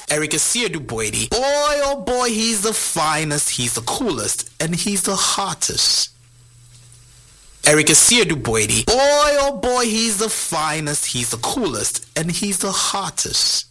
Eric Dubois. Boy, oh boy, he's the finest, he's the coolest, and he's the hottest. Eric Dubois. Boy, oh boy, he's the finest, he's the coolest, and he's the hottest.